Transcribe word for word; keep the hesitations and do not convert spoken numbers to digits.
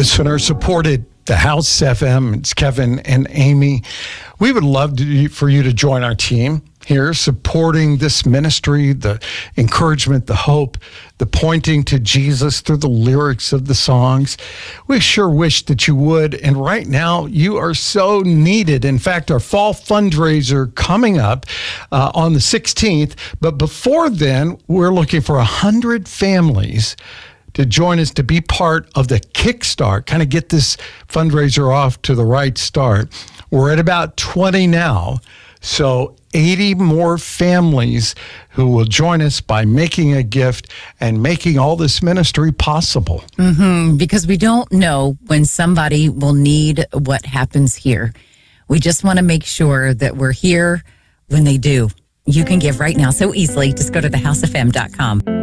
Listener supported the House F M. It's Kevin and Amy. We would love to, for you to join our team here, supporting this ministry, the encouragement, the hope, the pointing to Jesus through the lyrics of the songs. We sure wish that you would. And right now, you are so needed. In fact, our fall fundraiser coming up uh, on the sixteenth. But before then, we're looking for one hundred families to join us to be part of the Kickstart, kind of get this fundraiser off to the right start. We're at about twenty now, so eighty more families who will join us by making a gift and making all this ministry possible. Mm-hmm, because we don't know when somebody will need what happens here. We just want to make sure that we're here when they do. You can give right now so easily. Just go to the house f m dot com.